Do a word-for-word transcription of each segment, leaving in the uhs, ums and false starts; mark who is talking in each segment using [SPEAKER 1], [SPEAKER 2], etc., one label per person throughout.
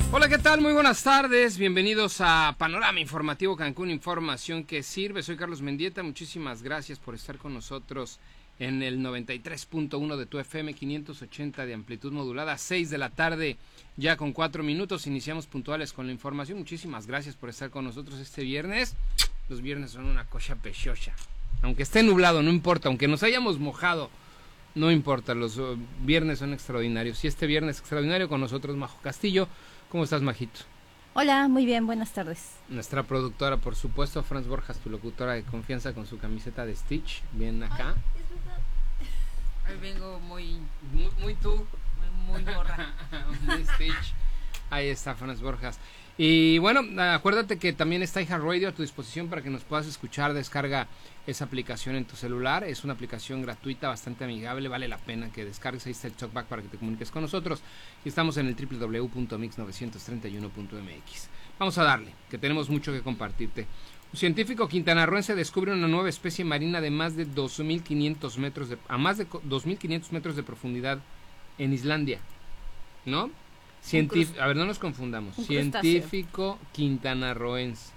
[SPEAKER 1] Hola, ¿qué tal? Muy buenas tardes. Bienvenidos a Panorama Informativo Cancún, información que sirve. Soy Carlos Mendieta. Muchísimas gracias por estar con nosotros en el noventa y tres punto uno de tu F M, quinientos ochenta de amplitud modulada, seis de la tarde, ya con cuatro minutos. Iniciamos puntuales con la información. Muchísimas gracias por estar con nosotros este viernes. Los viernes son una cosa preciosa. Aunque esté nublado, no importa. Aunque nos hayamos mojado, no importa. Los viernes son extraordinarios. Y este viernes extraordinario con nosotros, Majo Castillo. ¿Cómo estás, Majito?
[SPEAKER 2] Hola, muy bien, buenas tardes.
[SPEAKER 1] Nuestra productora, por supuesto, Franz Borjas, tu locutora de confianza, con su camiseta de Stitch, bien acá.
[SPEAKER 2] Ay, es verdad.
[SPEAKER 3] Hoy vengo muy,
[SPEAKER 1] Muy, muy tú.
[SPEAKER 3] muy, muy borra.
[SPEAKER 1] Muy Stitch. Ahí está, Franz Borjas. Y bueno, acuérdate que también está iHeartRadio a tu disposición para que nos puedas escuchar. Descarga esa aplicación en tu celular. Es una aplicación gratuita, bastante amigable. Vale la pena que descargues. Ahí está el talkback para que te comuniques con nosotros. Y estamos en el doble u doble u doble u punto mix novecientos treinta y uno punto m x. Vamos a darle, que tenemos mucho que compartirte. Un científico quintanarroense descubre una nueva especie marina de más de dos mil quinientos metros de, a más de dos mil quinientos metros de profundidad en Islandia, ¿no? Científ- a ver, no nos confundamos. Científico quintanarroense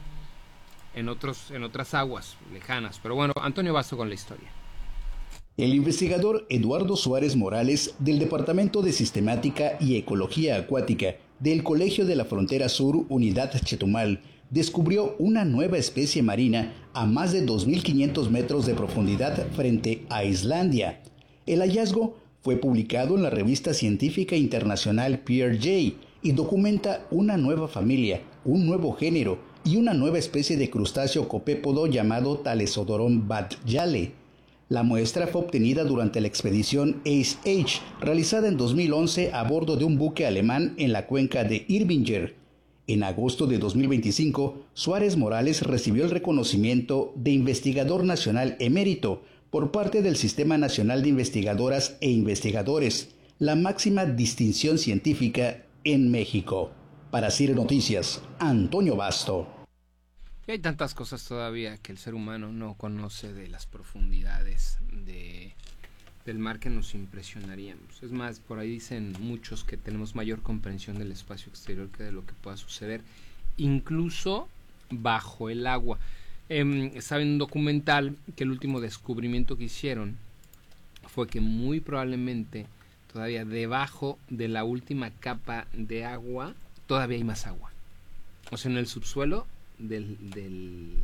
[SPEAKER 1] en otros en otras aguas lejanas. Pero bueno, Antonio Basto con la historia.
[SPEAKER 4] El investigador Eduardo Suárez Morales, del Departamento de Sistemática y Ecología Acuática del Colegio de la Frontera Sur, Unidad Chetumal, descubrió una nueva especie marina a más de dos mil quinientos metros de profundidad frente a Islandia. El hallazgo fue publicado en la revista científica internacional Peer J y documenta una nueva familia, un nuevo género y una nueva especie de crustáceo copépodo llamado Thalesodorón batyale. La muestra fue obtenida durante la expedición Ace H, realizada en dos mil once a bordo de un buque alemán en la cuenca de Irvinger. En agosto de dos mil veinticinco, Suárez Morales recibió el reconocimiento de Investigador Nacional Emérito por parte del Sistema Nacional de Investigadoras e Investigadores, la máxima distinción científica en México. Para C I R Noticias, Antonio Basto.
[SPEAKER 1] Y hay tantas cosas todavía que el ser humano no conoce de las profundidades de, del mar que nos impresionaríamos. Es más, por ahí dicen muchos que tenemos mayor comprensión del espacio exterior que de lo que pueda suceder, incluso bajo el agua. Eh, estaba en un documental que el último descubrimiento que hicieron fue que muy probablemente todavía debajo de la última capa de agua todavía hay más agua. O sea, en el subsuelo del, del,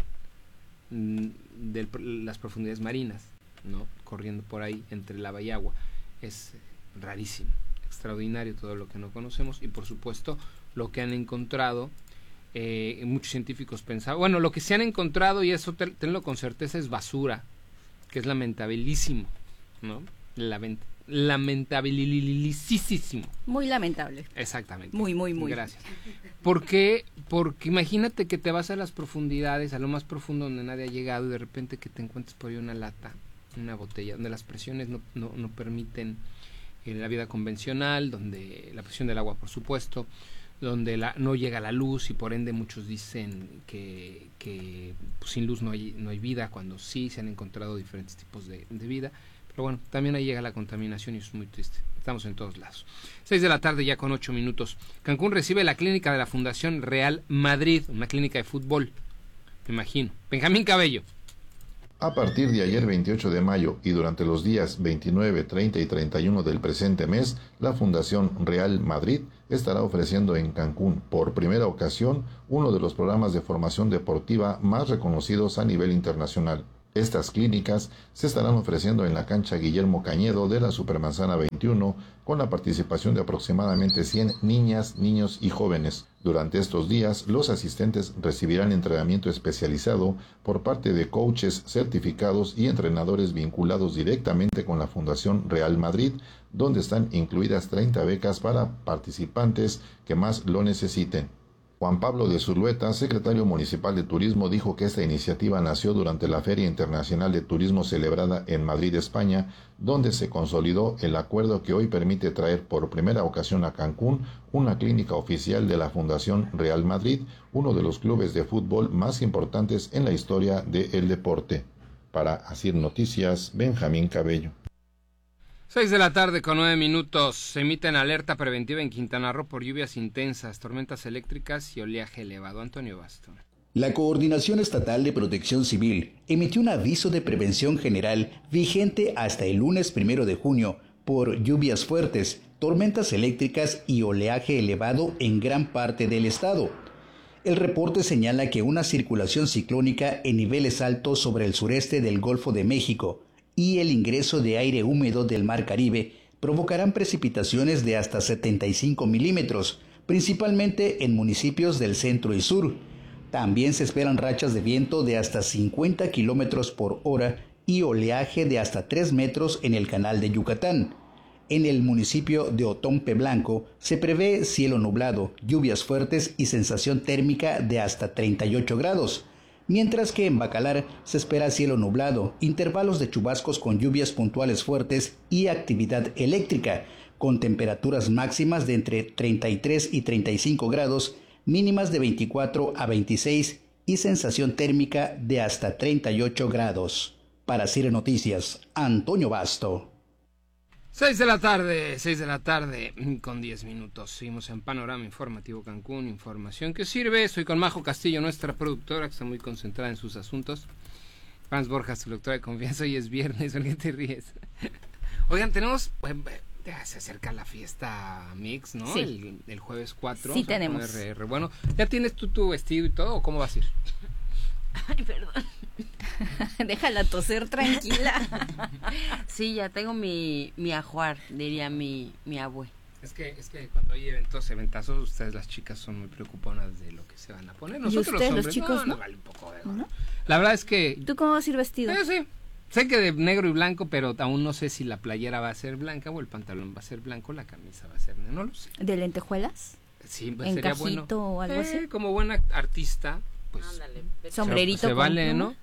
[SPEAKER 1] de las profundidades marinas, ¿no? Corriendo por ahí entre lava y agua. Es rarísimo, extraordinario todo lo que no conocemos y por supuesto lo que han encontrado. Eh, muchos científicos pensaban, bueno, lo que se han encontrado, y eso ten, tenlo con certeza, es basura, que es lamentabilísimo, ¿no? Lament, lamentabilísimo.
[SPEAKER 2] Muy lamentable.
[SPEAKER 1] Exactamente.
[SPEAKER 2] Muy, muy, muy.
[SPEAKER 1] Gracias. ¿Por qué? Porque imagínate que te vas a las profundidades, a lo más profundo donde nadie ha llegado, y de repente que te encuentres por ahí una lata, una botella, donde las presiones no, no, no permiten eh, la vida convencional, donde la presión del agua, por supuesto, donde la, no llega la luz y por ende muchos dicen que, que pues, sin luz no hay, no hay vida, cuando sí se han encontrado diferentes tipos de, de vida. Pero bueno, también ahí llega la contaminación y eso es muy triste. Estamos en todos lados. seis de la tarde ya con ocho minutos. Cancún recibe la clínica de la Fundación Real Madrid, una clínica de fútbol, me imagino. Benjamín Cabello.
[SPEAKER 5] A partir de ayer veintiocho de mayo y durante los días veintinueve, treinta y treinta y uno del presente mes, la Fundación Real Madrid estará ofreciendo en Cancún, por primera ocasión, uno de los programas de formación deportiva más reconocidos a nivel internacional. Estas clínicas se estarán ofreciendo en la cancha Guillermo Cañedo de la Supermanzana veintiuno, con la participación de aproximadamente cien niñas, niños y jóvenes. Durante estos días, los asistentes recibirán entrenamiento especializado por parte de coaches certificados y entrenadores vinculados directamente con la Fundación Real Madrid, donde están incluidas treinta becas para participantes que más lo necesiten. Juan Pablo de Zulueta, secretario municipal de Turismo, dijo que esta iniciativa nació durante la Feria Internacional de Turismo celebrada en Madrid, España, donde se consolidó el acuerdo que hoy permite traer por primera ocasión a Cancún una clínica oficial de la Fundación Real Madrid, uno de los clubes de fútbol más importantes en la historia del deporte. Para Asir Noticias, Benjamín Cabello.
[SPEAKER 1] Seis de la tarde con nueve minutos. Se emiten alerta preventiva en Quintana Roo por lluvias intensas, tormentas eléctricas y oleaje elevado. Antonio Basto.
[SPEAKER 4] La Coordinación Estatal de Protección Civil emitió un aviso de prevención general vigente hasta el lunes primero de junio por lluvias fuertes, tormentas eléctricas y oleaje elevado en gran parte del estado. El reporte señala que una circulación ciclónica en niveles altos sobre el sureste del Golfo de México y el ingreso de aire húmedo del Mar Caribe provocarán precipitaciones de hasta setenta y cinco milímetros, principalmente en municipios del centro y sur. También se esperan rachas de viento de hasta cincuenta kilómetros por hora y oleaje de hasta tres metros en el canal de Yucatán. En el municipio de Otompe Blanco se prevé cielo nublado, lluvias fuertes y sensación térmica de hasta treinta y ocho grados, mientras que en Bacalar se espera cielo nublado, intervalos de chubascos con lluvias puntuales fuertes y actividad eléctrica, con temperaturas máximas de entre treinta y tres y treinta y cinco grados, mínimas de veinticuatro a veintiséis y sensación térmica de hasta treinta y ocho grados. Para Cire Noticias, Antonio Basto.
[SPEAKER 1] Seis de la tarde, seis de la tarde con diez minutos. Seguimos en Panorama Informativo Cancún, información que sirve. Estoy con Majo Castillo, nuestra productora, que está muy concentrada en sus asuntos. Franz Borjas, su doctora de confianza. Hoy es viernes, ¿por qué te ríes? Oigan, tenemos... Ya se acerca la fiesta Mix, ¿no?
[SPEAKER 2] Sí.
[SPEAKER 1] El, el jueves cuatro.
[SPEAKER 2] Sí, tenemos.
[SPEAKER 1] Re, re bueno, ¿ya tienes tú tu vestido y todo o cómo vas a ir?
[SPEAKER 3] Ay, perdón.
[SPEAKER 2] Déjala toser tranquila.
[SPEAKER 3] Sí, ya tengo mi, mi ajuar, diría mi, mi abue.
[SPEAKER 1] Es que, es que cuando hay eventos, eventazos, ustedes las chicas son muy preocuponas de lo que se van a poner. Nosotros
[SPEAKER 2] ¿Y ustedes,
[SPEAKER 1] los hombres,
[SPEAKER 2] los chicos,
[SPEAKER 1] no,
[SPEAKER 2] no?
[SPEAKER 1] no vale un poco de...
[SPEAKER 2] ¿No?
[SPEAKER 1] La verdad es que...
[SPEAKER 2] ¿Tú cómo vas a ir vestido?
[SPEAKER 1] Eh, sí, sé que de negro y blanco, pero aún no sé si la playera va a ser blanca o el pantalón va a ser blanco, la camisa va a ser... No lo sé.
[SPEAKER 2] ¿De lentejuelas?
[SPEAKER 1] Sí, pues
[SPEAKER 2] ¿En
[SPEAKER 1] sería
[SPEAKER 2] cajito
[SPEAKER 1] bueno.
[SPEAKER 2] o algo
[SPEAKER 1] Eh,
[SPEAKER 2] así?
[SPEAKER 1] Como buena artista, pues...
[SPEAKER 3] Ándale.
[SPEAKER 2] Sombrerito
[SPEAKER 1] se, se
[SPEAKER 2] con
[SPEAKER 1] vale,
[SPEAKER 2] pluma.
[SPEAKER 1] ¿no?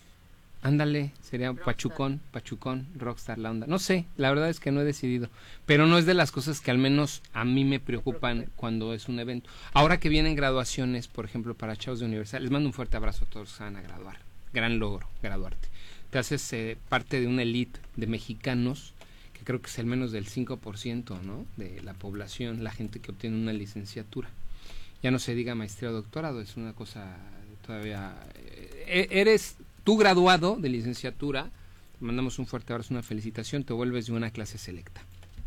[SPEAKER 1] Ándale, sería
[SPEAKER 3] Rockstar.
[SPEAKER 1] pachucón, pachucón, rockstar la onda. No sé, la verdad es que no he decidido, pero no es de las cosas que al menos a mí me preocupan cuando es un evento. Ahora que vienen graduaciones, por ejemplo, para chavos de universidad, les mando un fuerte abrazo a todos los que van a graduar. Gran logro, graduarte. Te haces eh, parte de una elite de mexicanos, que creo que es el menos del cinco por ciento, ¿no? De la población, la gente que obtiene una licenciatura. Ya no se diga maestría o doctorado, es una cosa todavía... Eh, eres... Tú graduado de licenciatura, te mandamos un fuerte abrazo, una felicitación, te vuelves de una clase selecta.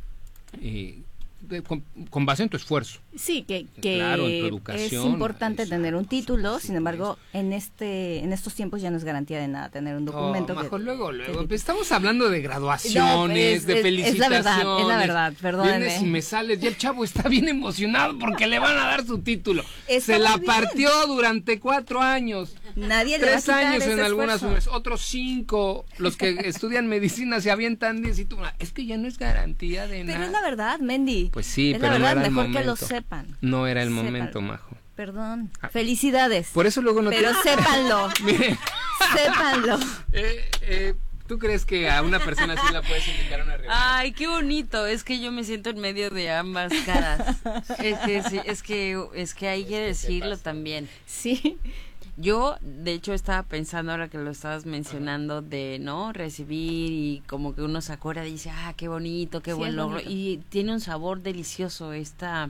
[SPEAKER 1] Eh, de, con, con base en tu esfuerzo.
[SPEAKER 2] Sí, que,
[SPEAKER 1] Que
[SPEAKER 2] que
[SPEAKER 1] claro, en tu
[SPEAKER 2] es
[SPEAKER 1] educación,
[SPEAKER 2] importante
[SPEAKER 1] exacto,
[SPEAKER 2] tener un título,
[SPEAKER 1] sí,
[SPEAKER 2] sin embargo,
[SPEAKER 1] por
[SPEAKER 2] en este en estos tiempos ya no es garantía de nada tener un documento.
[SPEAKER 1] No,
[SPEAKER 2] que,
[SPEAKER 1] Majo, luego, luego,
[SPEAKER 2] que-
[SPEAKER 1] pues estamos hablando de graduaciones,
[SPEAKER 2] No, es-
[SPEAKER 1] de
[SPEAKER 2] es-
[SPEAKER 1] felicitaciones.
[SPEAKER 2] es la verdad, es la verdad, perdónenme.
[SPEAKER 1] Vienes y me sales, ya el chavo está bien emocionado porque le van a dar su título.
[SPEAKER 2] Está
[SPEAKER 1] Se la
[SPEAKER 2] muy bien.
[SPEAKER 1] partió durante cuatro años.
[SPEAKER 2] Nadie le va a
[SPEAKER 1] Tres
[SPEAKER 2] quitar
[SPEAKER 1] años
[SPEAKER 2] ese
[SPEAKER 1] en algunas
[SPEAKER 2] esfuerzo.
[SPEAKER 1] universidades, otros cinco. Los que estudian medicina se avientan diez y tú, es que ya no es garantía de
[SPEAKER 2] Pero
[SPEAKER 1] nada.
[SPEAKER 2] es la verdad, Mendy.
[SPEAKER 1] Pues sí,
[SPEAKER 2] es
[SPEAKER 1] pero
[SPEAKER 2] la
[SPEAKER 1] no
[SPEAKER 2] verdad,
[SPEAKER 1] era el
[SPEAKER 2] mejor que lo
[SPEAKER 1] momento.
[SPEAKER 2] sepan.
[SPEAKER 1] No era el
[SPEAKER 2] Sépanlo.
[SPEAKER 1] momento, Majo.
[SPEAKER 2] Perdón.
[SPEAKER 1] Ah.
[SPEAKER 2] Felicidades.
[SPEAKER 1] Por eso luego no
[SPEAKER 2] Pero
[SPEAKER 1] te...
[SPEAKER 2] sépanlo.
[SPEAKER 1] Mire,
[SPEAKER 2] Sépanlo.
[SPEAKER 1] eh, eh, ¿tú crees que a una persona así la puedes invitar a una reunión?
[SPEAKER 3] Ay, qué bonito. Es que yo me siento en medio de ambas caras. Es que sí, es que es que hay que decirlo también.
[SPEAKER 2] Sí.
[SPEAKER 3] Yo, de hecho, estaba pensando ahora que lo estabas mencionando de, ¿no? Recibir y como que uno se acuerda y dice, ah, qué bonito, qué
[SPEAKER 2] Sí,
[SPEAKER 3] buen
[SPEAKER 2] es
[SPEAKER 3] logro.
[SPEAKER 2] bonito.
[SPEAKER 3] Y tiene un sabor delicioso esta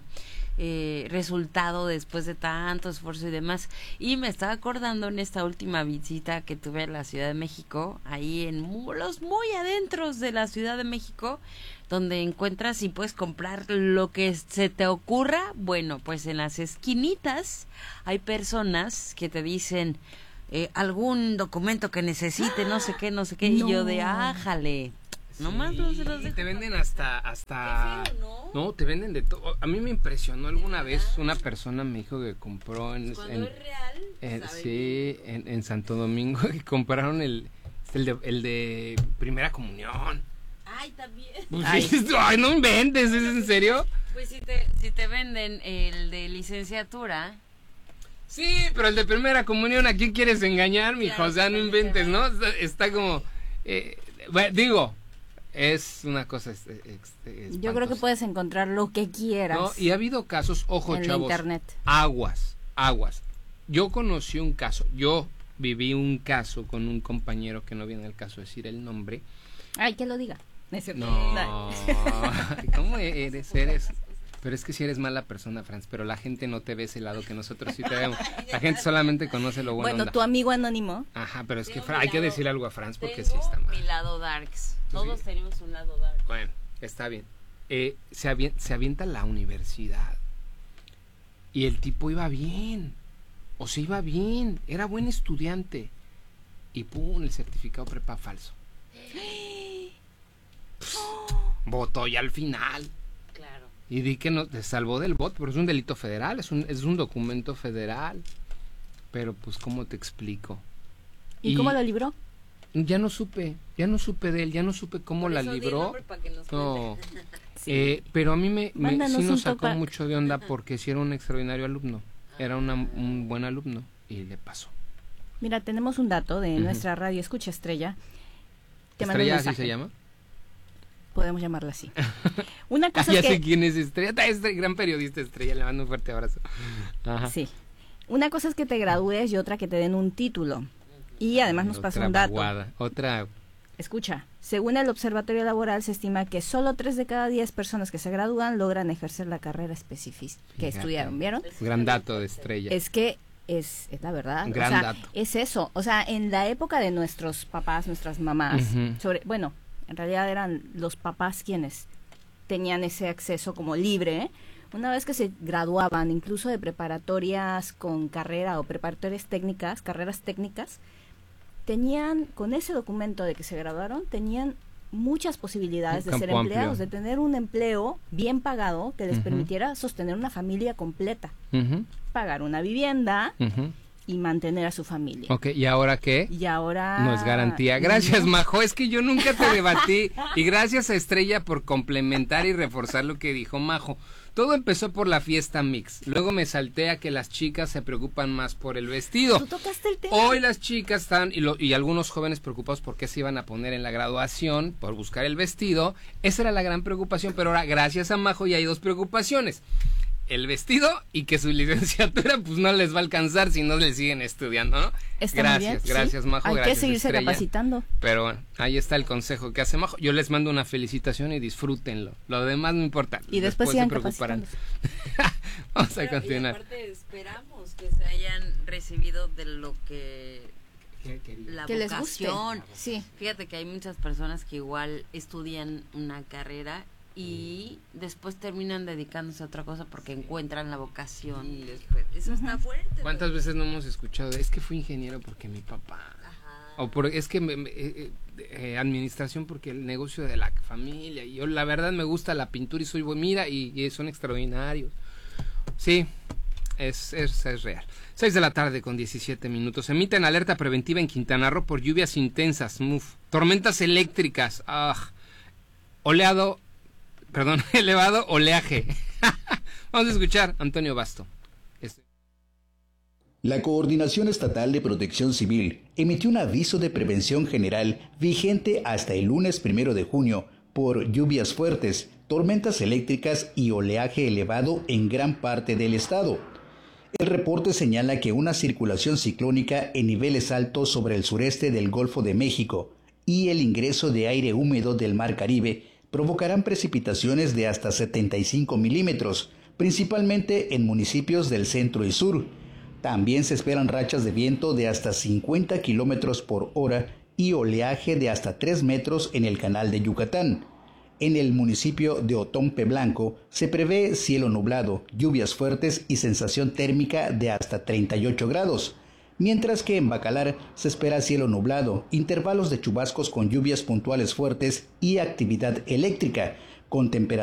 [SPEAKER 3] eh, resultado después de tanto esfuerzo y demás. Y me estaba acordando en esta última visita que tuve a la Ciudad de México, ahí en mu- los muy adentros de la Ciudad de México, donde encuentras y puedes comprar lo que se te ocurra. Bueno, pues en las esquinitas hay personas que te dicen eh, algún documento que necesite, no sé qué, no sé qué, y yo de,
[SPEAKER 2] No.
[SPEAKER 3] ájale, nomás no se los
[SPEAKER 1] Sí,
[SPEAKER 3] dejo.
[SPEAKER 1] te venden hasta hasta
[SPEAKER 3] Qué feo, ¿no?
[SPEAKER 1] no, te venden de todo. A mí me impresionó alguna vez una persona me dijo que compró en,
[SPEAKER 3] Cuando
[SPEAKER 1] en-
[SPEAKER 3] es real,
[SPEAKER 1] en-
[SPEAKER 3] sabe
[SPEAKER 1] sí, en, en Santo Domingo que compraron el el de, el de primera comunión.
[SPEAKER 3] Ay, también.
[SPEAKER 1] Pues,
[SPEAKER 2] Ay.
[SPEAKER 1] ay, no inventes, ¿es en serio?
[SPEAKER 3] Pues si te, si te venden el de licenciatura,
[SPEAKER 1] Sí, pero el de primera comunión, ¿a quién quieres engañar, mijo?
[SPEAKER 3] Claro,
[SPEAKER 1] O sea, no
[SPEAKER 3] sí,
[SPEAKER 1] inventes,
[SPEAKER 3] sí.
[SPEAKER 1] ¿no? Está, está como... Eh, bueno, digo, es una cosa... es- es- es-
[SPEAKER 2] Yo creo que
[SPEAKER 1] espantosa,
[SPEAKER 2] puedes encontrar lo que quieras
[SPEAKER 1] ¿no? Y ha habido casos, ojo,
[SPEAKER 2] en la
[SPEAKER 1] chavos,
[SPEAKER 2] internet.
[SPEAKER 1] aguas, aguas. Yo conocí un caso, yo viví un caso con un compañero que no viene el caso decir el nombre.
[SPEAKER 2] Ay, que lo diga. Es cierto.
[SPEAKER 1] No, ¿cómo eres? Eres. Pero es que si eres mala persona, Franz, pero la gente no te ve ese lado que nosotros sí te vemos. La gente solamente conoce lo bueno.
[SPEAKER 2] Bueno,
[SPEAKER 1] onda.
[SPEAKER 2] Tu amigo anónimo.
[SPEAKER 1] Ajá, pero es que
[SPEAKER 3] Tengo
[SPEAKER 1] Fra-
[SPEAKER 3] mi
[SPEAKER 1] hay que
[SPEAKER 3] lado-
[SPEAKER 1] decirle algo a Franz porque
[SPEAKER 3] Tengo
[SPEAKER 1] sí está mal.
[SPEAKER 3] mi lado darks.
[SPEAKER 1] Tú
[SPEAKER 3] Todos
[SPEAKER 1] sí.
[SPEAKER 3] tenemos un lado dark.
[SPEAKER 1] Bueno, está bien. Eh, se, avien- se avienta a la universidad y el tipo iba bien, o se iba bien, era buen estudiante y pum, el certificado prepa falso. Pss, votó ya al final
[SPEAKER 3] Claro.
[SPEAKER 1] y di que no te salvó del voto, pero es un delito federal, es un, es un documento federal. Pero pues, ¿cómo te explico?
[SPEAKER 2] ¿Y, cómo lo libró?
[SPEAKER 1] Ya no supe, ya no supe de él, ya no supe cómo
[SPEAKER 3] Por
[SPEAKER 1] la
[SPEAKER 3] eso di el
[SPEAKER 1] libró.
[SPEAKER 3] nombre para que nos
[SPEAKER 1] No.
[SPEAKER 3] cuente.
[SPEAKER 2] Sí.
[SPEAKER 1] Eh, pero a mí me, me
[SPEAKER 2] Mándanos
[SPEAKER 1] sí
[SPEAKER 2] un
[SPEAKER 1] nos sacó
[SPEAKER 2] topac.
[SPEAKER 1] mucho de onda porque sí era un extraordinario alumno, era una- un buen alumno y le pasó.
[SPEAKER 2] Mira, tenemos un dato de
[SPEAKER 1] Ujú.
[SPEAKER 2] nuestra radio Escucha Estrella. Te mando un
[SPEAKER 1] ¿Estrella así
[SPEAKER 2] mensaje.
[SPEAKER 1] se llama?
[SPEAKER 2] Podemos llamarla así. Una
[SPEAKER 1] Ah,
[SPEAKER 2] cosa
[SPEAKER 1] ya
[SPEAKER 2] es
[SPEAKER 1] sé
[SPEAKER 2] que...
[SPEAKER 1] quién es Estrella, Ah, es el gran periodista Estrella, le mando un fuerte abrazo. Ajá.
[SPEAKER 2] Sí. Una cosa es que te gradúes y otra que te den un título. Y además nos pasa
[SPEAKER 1] Otra
[SPEAKER 2] un dato.
[SPEAKER 1] vaguada, otra.
[SPEAKER 2] Escucha, según el Observatorio Laboral se estima que solo tres de cada diez personas que se gradúan logran ejercer la carrera específica que
[SPEAKER 1] Fíjate.
[SPEAKER 2] estudiaron, ¿vieron?
[SPEAKER 1] Gran dato de Estrella.
[SPEAKER 2] Es que es, es la verdad.
[SPEAKER 1] Gran
[SPEAKER 2] o sea,
[SPEAKER 1] dato.
[SPEAKER 2] es eso. O sea, en la época de nuestros papás, nuestras mamás,
[SPEAKER 1] Ujú.
[SPEAKER 2] sobre, bueno, en realidad eran los papás quienes tenían ese acceso como libre. Una vez que se graduaban, incluso de preparatorias con carrera o preparatorias técnicas, carreras técnicas, tenían, con ese documento de que se graduaron, tenían muchas posibilidades
[SPEAKER 1] Un
[SPEAKER 2] de ser
[SPEAKER 1] campo
[SPEAKER 2] empleados,
[SPEAKER 1] amplio.
[SPEAKER 2] de tener un empleo bien pagado que les
[SPEAKER 1] Ujú.
[SPEAKER 2] permitiera sostener una familia completa,
[SPEAKER 1] Ujú,
[SPEAKER 2] pagar una vivienda
[SPEAKER 1] ujú.
[SPEAKER 2] y mantener a su familia.
[SPEAKER 1] Ok, ¿y ahora qué?
[SPEAKER 2] Y ahora...
[SPEAKER 1] No es garantía. Gracias,
[SPEAKER 2] No.
[SPEAKER 1] Majo. Es que yo nunca te debatí. Y gracias a Estrella por complementar y reforzar lo que dijo Majo. Todo empezó por la fiesta mix. Luego me salté a que las chicas se preocupan más por el vestido.
[SPEAKER 2] Tú tocaste el tema.
[SPEAKER 1] Hoy las chicas están, y, lo- y algunos jóvenes preocupados por qué se iban a poner en la graduación, por buscar el vestido. Esa era la gran preocupación, pero ahora gracias a Majo ya hay dos preocupaciones. El vestido y que su licenciatura pues no les va a alcanzar si no le siguen estudiando, ¿no?
[SPEAKER 2] Está muy
[SPEAKER 1] gracias,
[SPEAKER 2] bien, sí.
[SPEAKER 1] gracias Majo.
[SPEAKER 2] Hay
[SPEAKER 1] gracias,
[SPEAKER 2] que seguirse
[SPEAKER 1] Estrella.
[SPEAKER 2] capacitando.
[SPEAKER 1] Pero bueno, ahí está el consejo que hace Majo. Yo les mando una felicitación y disfrútenlo. Lo demás no importa.
[SPEAKER 2] Y después sigan
[SPEAKER 1] se preocuparán.
[SPEAKER 2] capacitándose.
[SPEAKER 1] Vamos a
[SPEAKER 3] Pero, y
[SPEAKER 1] continuar.
[SPEAKER 3] aparte esperamos que se hayan recibido de lo que la
[SPEAKER 2] Que les guste.
[SPEAKER 3] vocación.
[SPEAKER 2] Sí.
[SPEAKER 3] Fíjate que hay muchas personas que igual estudian una carrera y después terminan dedicándose a otra cosa porque encuentran la vocación y después eso está fuerte.
[SPEAKER 1] ¿Cuántas
[SPEAKER 3] güey.
[SPEAKER 1] veces no hemos escuchado? Es que fui ingeniero porque mi papá.
[SPEAKER 3] Ajá.
[SPEAKER 1] O por, es que me- me- eh, eh, administración porque el negocio de la familia. Y yo la verdad me gusta la pintura y soy buen, mira, y, y son extraordinarios. Sí, es, es, es real. seis de la tarde con diecisiete minutos. Emiten alerta preventiva en Quintana Roo por lluvias intensas, muf, tormentas eléctricas, ah, oleado, perdón, elevado oleaje. Vamos a escuchar Antonio Basto. Este-
[SPEAKER 4] La Coordinación Estatal de Protección Civil emitió un aviso de prevención general vigente hasta el lunes primero de junio por lluvias fuertes, tormentas eléctricas y oleaje elevado en gran parte del estado. El reporte señala que una circulación ciclónica en niveles altos sobre el sureste del Golfo de México y el ingreso de aire húmedo del Mar Caribe provocarán precipitaciones de hasta setenta y cinco milímetros, principalmente en municipios del centro y sur. También se esperan rachas de viento de hasta cincuenta kilómetros por hora y oleaje de hasta tres metros en el canal de Yucatán. En el municipio de Otompe Blanco se prevé cielo nublado, lluvias fuertes y sensación térmica de hasta treinta y ocho grados, mientras que en Bacalar se espera cielo nublado, intervalos de chubascos con lluvias puntuales fuertes y actividad eléctrica, con temperaturas